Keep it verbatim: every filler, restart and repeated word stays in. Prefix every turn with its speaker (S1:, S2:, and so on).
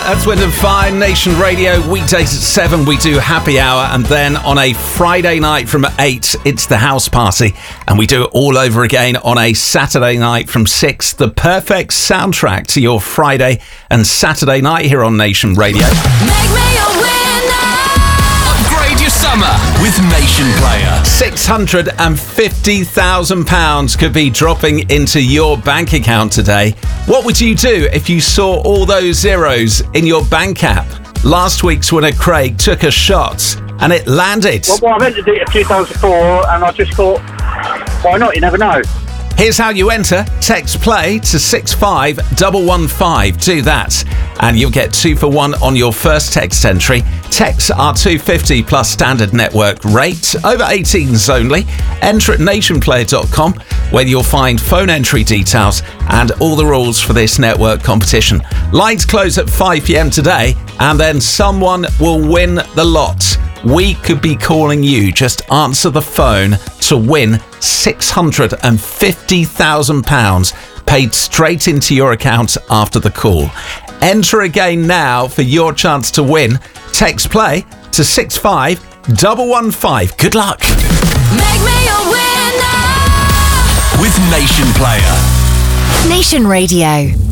S1: That's Wind and Fire, Nation Radio. Weekdays at seven, we do happy hour. And then on a Friday night from eight, it's the house party. And we do it all over again on a Saturday night from six. The perfect soundtrack to your Friday and Saturday night here on Nation Radio.
S2: Make me a winner.
S3: Upgrade your summer with Nation Player.
S1: six hundred fifty thousand pounds could be dropping into your bank account today. What would you do if you saw all those zeros in your bank app? Last week's winner, Craig, took a shot and it landed.
S4: Well, well, I entered it in two thousand four and I just thought, why not? You never know.
S1: Here's how you enter. Text play to six five one one five. Do that. And you'll get two for one on your first text entry. Texts are two pounds fifty plus standard network rate. Over eighteens only. Enter at nation player dot com where you'll find phone entry details and all the rules for this network competition. Lines close at five p.m. today and then someone will win the lot. We could be calling you. Just answer the phone to win six hundred fifty thousand pounds paid straight into your account after the call. Enter again now for your chance to win. Text play to six five one one five. Good luck.
S2: Make me a winner.
S3: With Nation Player.
S5: Nation Radio.